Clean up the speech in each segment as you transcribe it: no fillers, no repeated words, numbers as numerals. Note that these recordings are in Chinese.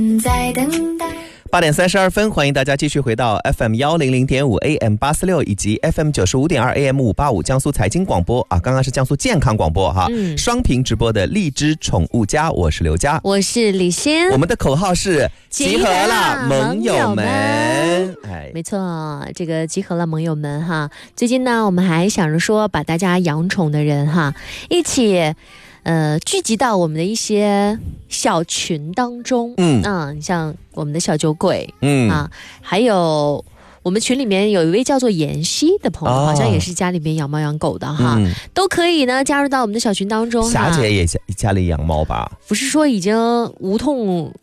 在等待。 8点32分，欢迎大家继续回到 FM 100.5 AM 846以及 FM 95.2 AM 585江苏财经广播啊，刚刚是江苏健康广播哈，双屏直播的荔枝宠物家，我是刘佳， 我是李欣， 我们的口号是集合了盟友们， 没错，这个集合了盟友们哈。最近呢，我们还想着说把大家养宠的人哈一起。聚集到我们的一些小群当中，你像我们的小酒鬼，还有我们群里面有一位叫做妍希的朋友，好像也是家里面养猫养狗的哈，都可以呢加入到我们的小群当中。 霞姐也家里养猫吧？ 不是说已经无痛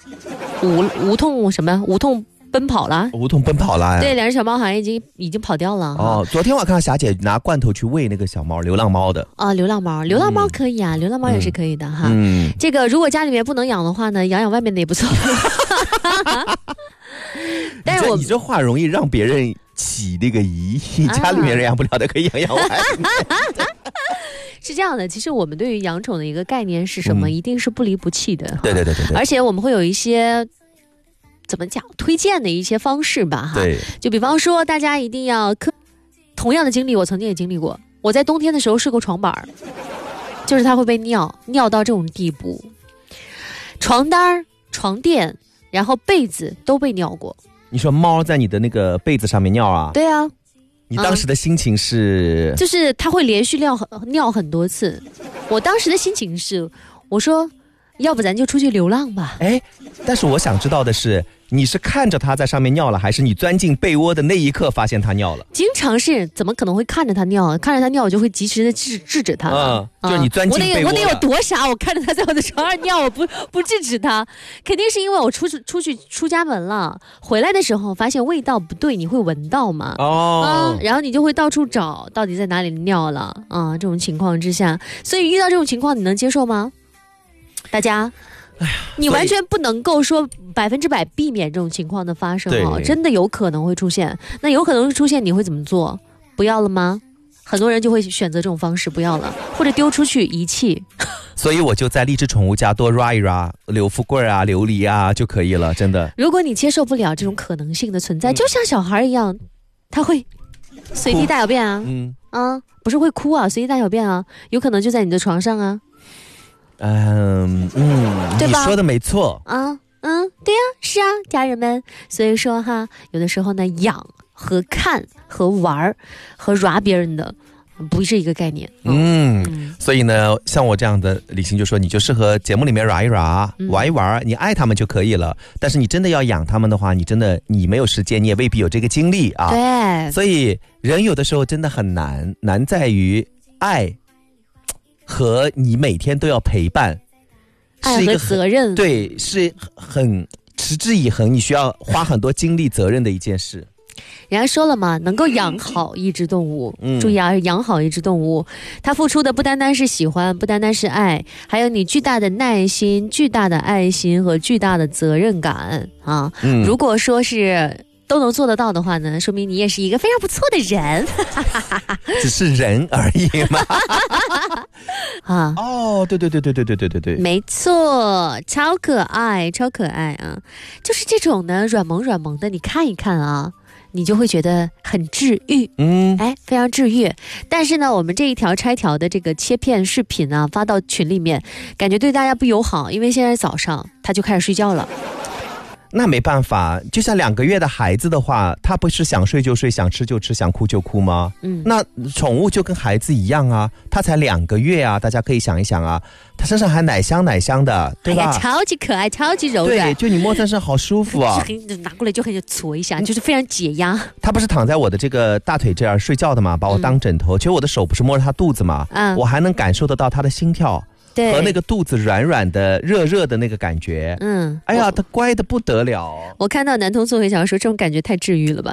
奔跑了， 无痛奔跑了。 对，两只小猫好像已经跑掉了。 哦，昨天我看到霞姐拿罐头去喂那个小猫，流浪猫的。 啊，流浪猫可以啊，流浪猫也是可以的哈。这个如果家里面不能养的话呢，养外面的也不错。但是你这话容易让别人起那个疑义，家里面人养不了的可以养外面。 是这样的，其实我们对于养宠的一个概念是什么，一定是不离不弃的。 对， 而且我们会有一些。怎么讲？推荐的一些方式吧，哈， 对， 就比方说，大家一定要同样的经历，我曾经也经历过。我在冬天的时候睡过床板，就是它会被尿到这种地步，床单、床垫，然后被子都被尿过。 你说猫在你的那个被子上面尿啊？ 对啊。 你当时的心情是？ 就是它会连续尿很多次。我当时的心情是，我说，要不咱就出去流浪吧。 哎，但是我想知道的是，你是看着它在上面尿了，还是你钻进被窝的那一刻发现它尿了？ 经常是，怎么可能会看着它尿？看着它尿，我就会及时的制止它。 就你钻进被窝， 我得有多傻？我看着它在我的床上尿，我不制止它，肯定是因为我出家门了，回来的时候发现味道不对，你会闻到嘛？然后你就会到处找，到底在哪里尿了这种情况之下，所以遇到这种情况，你能接受吗？大家。你完全不能够说100%避免这种情况的发生真的有可能会出现。那有可能会出现，你会怎么做？不要了吗？很多人就会选择这种方式，不要了，或者丢出去遗弃。 所以我就在荔枝宠物家多 ra 一 ra 柳富贵啊、琉璃啊就可以了，真的。 如果你接受不了这种可能性的存在，就像小孩一样，他会随地大小便啊，不是会哭啊，随地大小便啊，有可能就在你的床上啊。 你说的没错对呀，是啊，家人们，所以说哈，有的时候呢，养和看和玩和 ra 别人的不是一个概念。 所以呢，像我这样的李欣就说，你就适合节目里面 ra 一 ra 玩一玩，你爱他们就可以了。但是你真的要养他们的话，你没有时间，你也未必有这个精力啊。 对， 所以人有的时候真的很难在于爱。和你每天都要陪伴， 爱和责任， 对，是很持之以恒，你需要花很多精力责任的一件事。 人家说了嘛，能够养好一只动物，注意啊，养好一只动物，它付出的不单单是喜欢，不单单是爱，还有你巨大的耐心、巨大的爱心和巨大的责任感啊。如果说是都能做得到的话呢，说明你也是一个非常不错的人。 只是人而已嘛。对， 没错，超可爱啊！就是这种呢，软萌的，你看一看啊，你就会觉得很治愈，非常治愈。但是呢，我们这一条拆条的这个切片视频啊，发到群里面，感觉对大家不友好，因为现在早上他就开始睡觉了。 那没办法，就像2个月的孩子的话，他不是想睡就睡，想吃就吃，想哭就哭吗？那宠物就跟孩子一样啊，他才2个月啊，大家可以想一想啊，他身上还奶香的，对吧？ 超级可爱，超级柔软， 对，就你摸身上好舒服啊， 拿过来就很搓一下，就是非常解压。 他不是躺在我的这个大腿这儿睡觉的嘛，把我当枕头，其实我的手不是摸着他肚子嘛，我还能感受得到他的心跳。和那个肚子软软的热的那个感觉，哎呀，他乖的不得了。 我看到男童宋慧乔说，这种感觉太治愈了吧。